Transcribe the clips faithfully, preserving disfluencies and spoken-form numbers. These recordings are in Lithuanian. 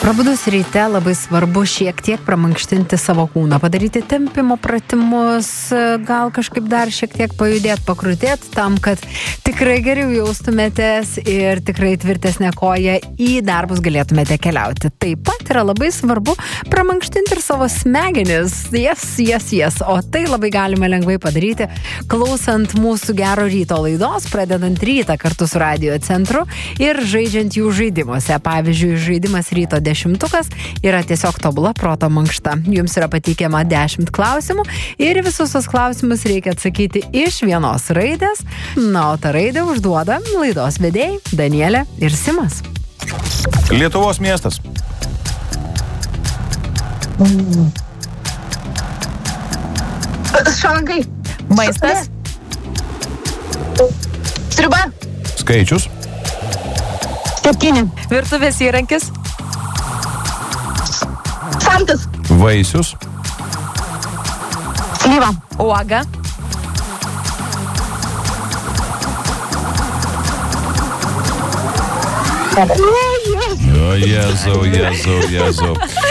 Prabudus ryte labai svarbu šiek tiek pramankštinti savo kūną, padaryti tempimo pratimus, gal kažkaip dar šiek tiek pajudėti, pakrutėti tam, kad tikrai geriau jaustumėtės ir tikrai tvirtesnė koja į darbus galėtumėte keliauti. Taip pat yra labai svarbu pramankštinti ir savo smegenis. Yes, yes, yes. O tai labai galime lengvai padaryti, klausant mūsų gero ryto laidos, pradedant rytą kartu su Radio Centru ir žaidžiant jų žaidimuose. Pavyzdžiui, žaidimas ryto dešimtukas yra tiesiog tobula proto mankšta. Jums yra pateikiama dešimt klausimų ir visus tos klausimus reikia atsakyti iš vienos raidės. Na, o tą raidę užduoda laidos vedėjai Danielė ir Simas. Lietuvos miestas. Šalangai. Maistas. Sriuba. Skaičius. Kepkinė. Virtuvės įrankis. Samtas. Vaisius. Slyva. Uoga. O, Jėzau, Jėzau, Jėzau.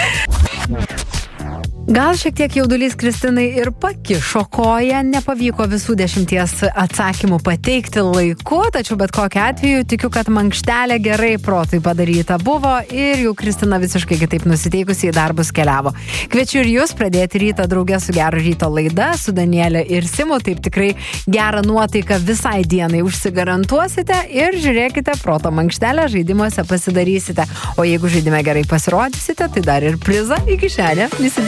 Gal šiek tiek jaudulys Kristinai ir pakišo koją, nepavyko visų dešimties atsakymų pateikti laiku, tačiau bet kokiu atveju tikiu, kad mankštelė gerai protui padaryta buvo ir jau Kristina visiškai kitaip nusiteikusi į darbus keliavo. Kviečiu ir jūs pradėti rytą drauge su Gero ryto laida, su Danielė ir Simu, taip tikrai gerą nuotaiką visai dienai užsigarantuosite ir žiūrėkite, proto mankštelę žaidimuose pasidarysite. O jeigu žaidime gerai pasirodysite, tai dar ir prizą į kišenę. Visi